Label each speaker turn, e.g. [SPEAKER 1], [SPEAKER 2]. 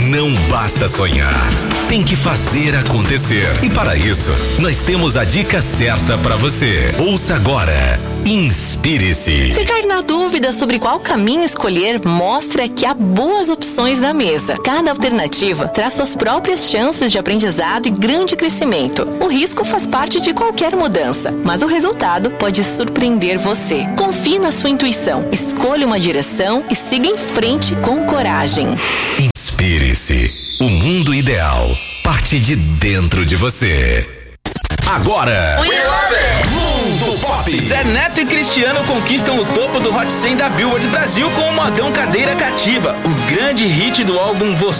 [SPEAKER 1] Não basta sonhar, tem que fazer acontecer. E para isso, nós temos a dica certa para você. Ouça agora. Inspire-se.
[SPEAKER 2] Ficar na dúvida sobre qual caminho escolher mostra que há boas opções na mesa. Cada alternativa traz suas próprias chances de aprendizado e grande crescimento. O risco faz parte de qualquer mudança, mas o resultado pode surpreender você. Confie na sua intuição, escolha uma direção e siga em frente com coragem.
[SPEAKER 1] Inspire-se. O mundo ideal parte de dentro de você. Agora, Mundo Pop.
[SPEAKER 3] Zé Neto e Cristiano conquistam o topo do Hot 100 da Billboard Brasil com o modão Cadeira Cativa, o grande hit do álbum Você